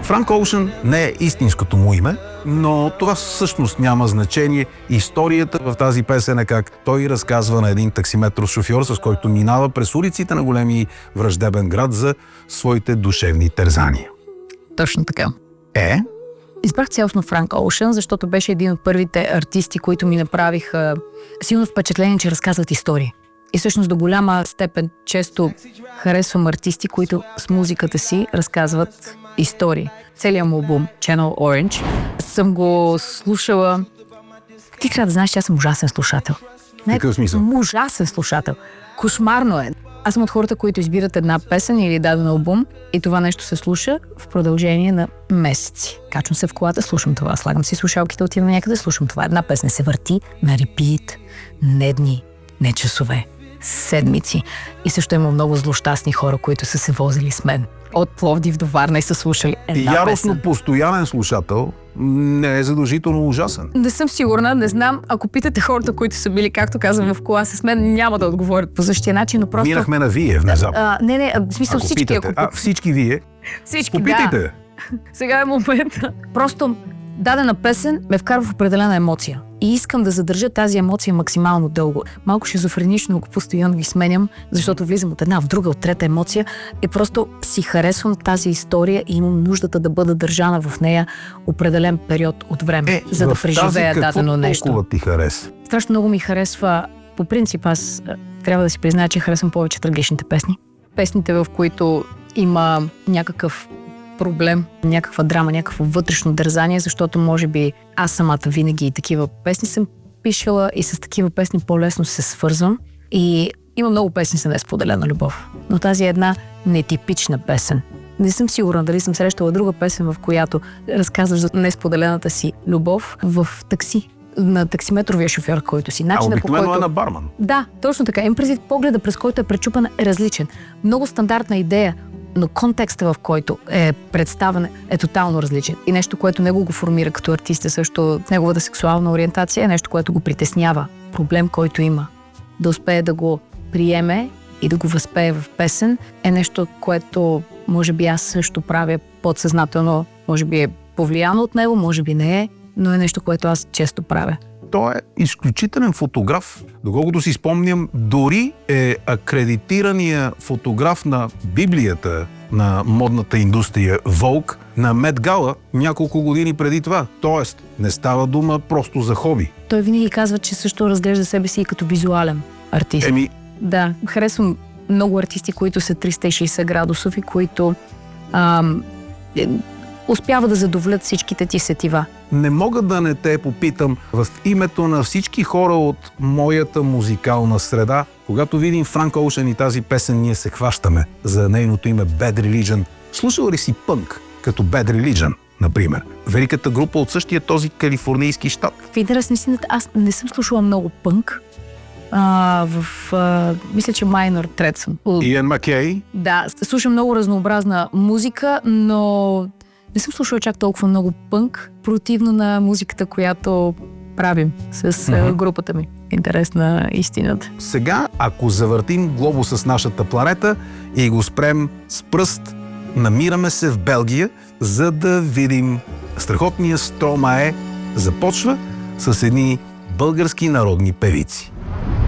Франк Оушън не е истинското му име, но това всъщност няма значение. Историята в тази песен е как той разказва на един таксиметров шофьор, с който минава през улиците на големи враждебен град за своите душевни тързания. Точно така. Избрах цялостно Франк Оушън, защото беше един от първите артисти, които ми направиха силно впечатление, че разказват истории. И всъщност до голяма степен често харесвам артисти, които с музиката си разказват истории. Целият му албум Channel Orange съм го слушала. Ти трябва да знаеш, че аз съм ужасен слушател. Какъв смисъл? Ужасен слушател. Кошмарно е. Аз съм от хората, които избират една песен или даден албум и това нещо се слуша в продължение на месеци. Качвам се в колата, слушам това, слагам си слушалките, отивам някъде, слушам това. Една песен се върти на репит, не дни, не часове, седмици. И също има много злощастни хора, които са се возили с мен от Пловдив до Варна и са слушали една яростно песен. Постоянен слушател не е задължително ужасен. Не съм сигурна, не знам. Ако питате хората, които са били, както казвам, в кола с мен, няма да отговорят по същия начин, но просто... Минахме на вие внезапно. Не, в смисъл ако всички. Питате, всички вие? Всички, попитайте. Да. Сега е момента. Просто дадена песен ме вкарва в определена емоция. И искам да задържа тази емоция максимално дълго. Малко шизофренично, ако постоянно ги сменям, защото влизам от една в друга, от трета емоция. И просто си харесвам тази история и имам нуждата да бъда държана в нея определен период от време, за да преживея дадено нещо. Толкова ти хареса? Страшно много ми харесва. По принцип, аз трябва да си призная, че харесвам повече трагичните песни. Песните, в които има някакъв проблем, някаква драма, някакво вътрешно дързание, защото може би аз самата винаги и такива песни съм пишела и с такива песни по-лесно се свързвам. И има много песни за несподелена любов. Но тази е една нетипична песен. Не съм сигурна дали съм срещала друга песен, в която разказваш за несподелената си любов в такси. На таксиметровия шофьор, който си. Обикновено е на барман. Да, точно така. Им предвид погледа, през който е пречупан, е различен. Много стандартна идея, но контекста, в който е представен, е тотално различен. И нещо, което него го формира като артист, е също неговата сексуална ориентация, е нещо, което го притеснява. Проблем, който има. Да успее да го приеме и да го възпее в песен, е нещо, което може би аз също правя подсъзнателно, може би е повлияно от него, може би не е, но е нещо, което аз често правя. Той е изключителен фотограф. Доколкото си спомням, дори е акредитирания фотограф на Библията на модната индустрия Vogue на Мет Гала няколко години преди това. Тоест, не става дума просто за хоби. Той винаги казва, че също разглежда себе си и като визуален артист. Да, харесвам много артисти, които са 360 градусови, които успяват да задоволят всичките ти сетива. Не мога да не те попитам в името на всички хора от моята музикална среда, когато видим Франк Оушън и тази песен, ние се хващаме за нейното име Bad Religion. Слушал ли си пънк като Bad Religion, например? Великата група от същия този калифорнийски щат. В интерес на истината, аз не съм слушала много пънк. Мисля, че Minor Threat съм. Иан Маккей? Да, слушам много разнообразна музика, но не съм слушала чак толкова много пънк, противно на музиката, която правим с групата ми. Интересна истината. Сега, ако завъртим глобуса с нашата планета и го спрем с пръст, намираме се в Белгия, за да видим страхотния Стромае започва с едни български народни певици.